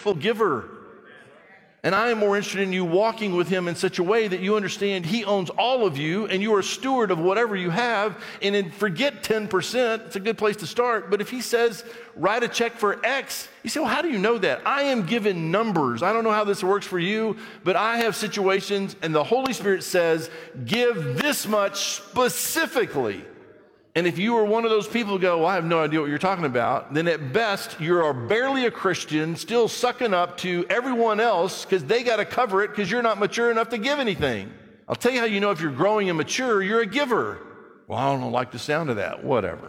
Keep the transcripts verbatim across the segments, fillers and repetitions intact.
faithful giver. And I am more interested in you walking with him in such a way that you understand he owns all of you and you are a steward of whatever you have. And then forget ten percent. It's a good place to start. But if he says, write a check for X, you say, well, how do you know that? I am given numbers. I don't know how this works for you, but I have situations and the Holy Spirit says, give this much specifically. And if you are one of those people who go, well, I have no idea what you're talking about, then at best, you are barely a Christian, still sucking up to everyone else because they got to cover it because you're not mature enough to give anything. I'll tell you how you know if you're growing and mature, you're a giver. Well, I don't like the sound of that. Whatever.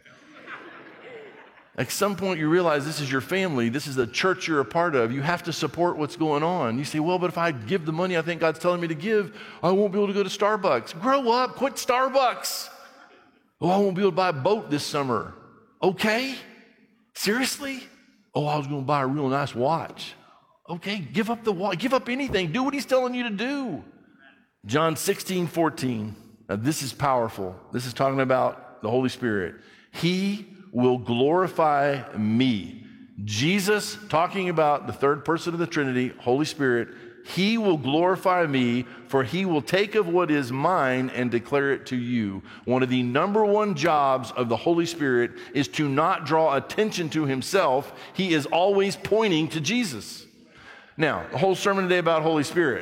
At some point, you realize this is your family. This is the church you're a part of. You have to support what's going on. You say, well, but if I give the money I think God's telling me to give, I won't be able to go to Starbucks. Grow up. Quit Starbucks. Oh, I won't be able to buy a boat this summer. Okay? Seriously? Oh, I was going to buy a real nice watch. Okay, give up the watch. Give up anything. Do what he's telling you to do. John sixteen fourteen. Now, this is powerful. This is talking about the Holy Spirit. He will glorify me. Jesus, talking about the third person of the Trinity, Holy Spirit, he will glorify me, for he will take of what is mine and declare it to you. One of the number one jobs of the Holy Spirit is to not draw attention to himself. He is always pointing to Jesus. Now, the whole sermon today about Holy Spirit.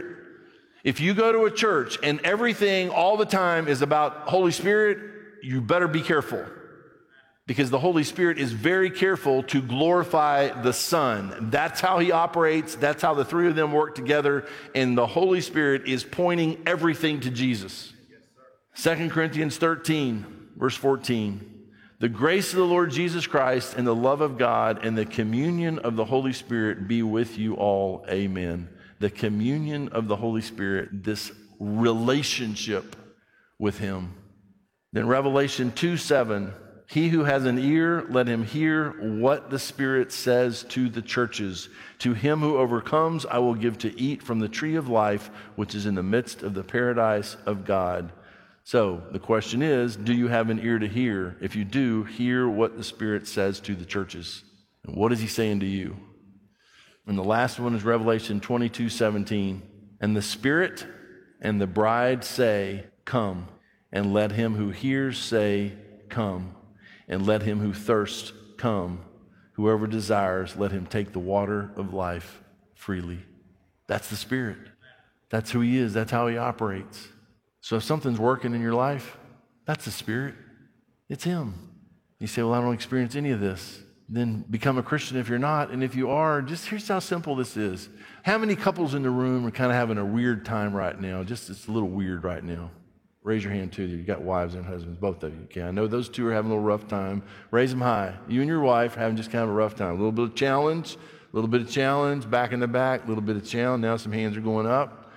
If you go to a church and everything all the time is about Holy Spirit, you better be careful. Because the Holy Spirit is very careful to glorify the Son. That's how he operates. That's how the three of them work together. And the Holy Spirit is pointing everything to Jesus. Second Corinthians thirteen, verse fourteen. The grace of the Lord Jesus Christ and the love of God and the communion of the Holy Spirit be with you all. Amen. The communion of the Holy Spirit, this relationship with him. Then Revelation two seven. He who has an ear, let him hear what the Spirit says to the churches. To him who overcomes, I will give to eat from the tree of life, which is in the midst of the paradise of God. So the question is, do you have an ear to hear? If you do, hear what the Spirit says to the churches. And what is he saying to you? And the last one is Revelation twenty-two seventeen. And the Spirit and the bride say, come. And let him who hears say, come. And let him who thirsts come. Whoever desires, let him take the water of life freely. That's the Spirit. That's who he is. That's how he operates. So if something's working in your life, that's the Spirit. It's him. You say, well, I don't experience any of this. Then become a Christian if you're not. And if you are, just here's how simple this is. How many couples in the room are kind of having a weird time right now? Just it's a little weird right now. Raise your hand too. You got wives and husbands, both of you. Okay, I know those two are having a little rough time. Raise them high. You and your wife are having just kind of a rough time. A little bit of challenge, a little bit of challenge, back in the back, a little bit of challenge. Now some hands are going up.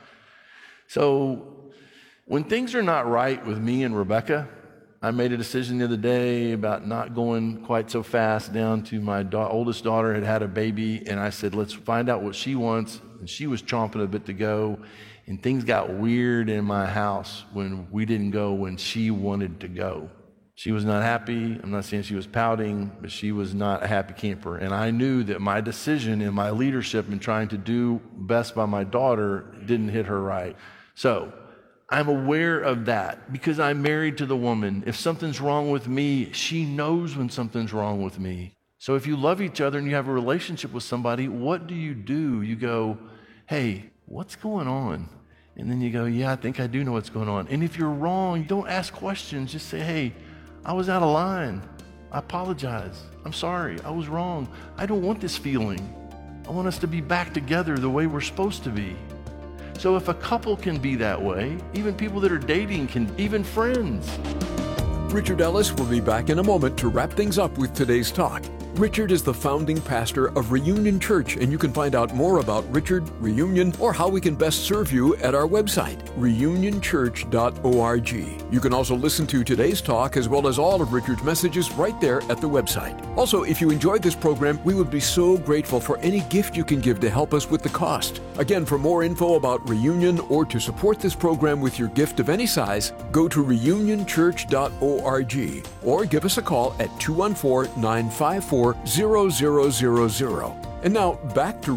So when things are not right with me and Rebecca, I made a decision the other day about not going quite so fast down to my da- oldest daughter had had a baby, and I said, let's find out what she wants. And she was chomping a bit to go. And things got weird in my house when we didn't go when she wanted to go. She was not happy. I'm not saying she was pouting, but she was not a happy camper. And I knew that my decision and my leadership in trying to do best by my daughter didn't hit her right. So I'm aware of that because I'm married to the woman. If something's wrong with me, she knows when something's wrong with me. So if you love each other and you have a relationship with somebody, what do you do? You go, hey, what's going on? And then you go, yeah, I think I do know what's going on. And if you're wrong, don't ask questions. Just say, hey, I was out of line. I apologize. I'm sorry. I was wrong. I don't want this feeling. I want us to be back together the way we're supposed to be. So if a couple can be that way, even people that are dating can, even friends. Richard Ellis will be back in a moment to wrap things up with today's talk. Richard is the founding pastor of Reunion Church, and you can find out more about Richard, Reunion, or how we can best serve you at our website, reunion church dot org. You can also listen to today's talk as well as all of Richard's messages right there at the website. Also, if you enjoyed this program, we would be so grateful for any gift you can give to help us with the cost. Again, for more info about Reunion or to support this program with your gift of any size, go to reunion church dot org or give us a call at two one four, nine five four, zero zero zero zero. And now back to